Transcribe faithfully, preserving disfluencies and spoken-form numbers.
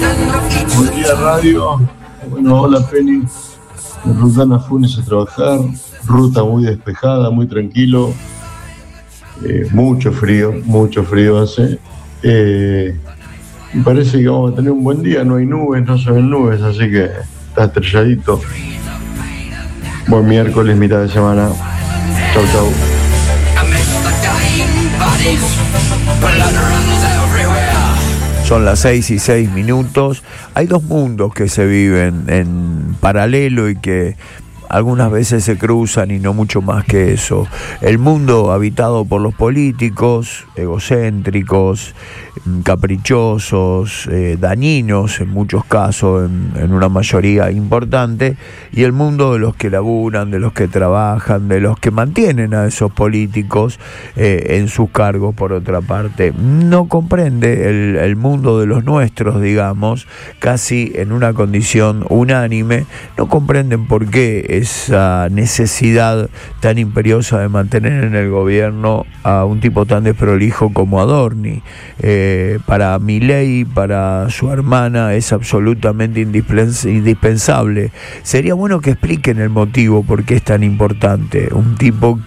Buen día, radio. Bueno, hola, Penny. Rutana Funes a trabajar. Ruta muy despejada, muy tranquilo. Eh, mucho frío, mucho frío hace. Eh, y parece que vamos a tener un buen día. No hay nubes, no se ven nubes, así que está estrelladito. Buen miércoles, mitad de semana. Chau, chau. Son las seis y seis minutos. Hay dos mundos que se viven en paralelo y que algunas veces se cruzan y no mucho más que eso. El mundo habitado por los políticos, egocéntricos, caprichosos, eh, dañinos en muchos casos, en, en una mayoría importante, y el mundo de los que laburan, de los que trabajan, de los que mantienen a esos políticos eh, en sus cargos, por otra parte. No comprende el, el mundo de los nuestros, digamos, casi en una condición unánime, no comprenden por qué esa necesidad tan imperiosa de mantener en el gobierno a un tipo tan desprolijo como Adorni. Eh, para Milei, para su hermana, es absolutamente indispensable. Sería bueno que expliquen el motivo por qué es tan importante. Un tipo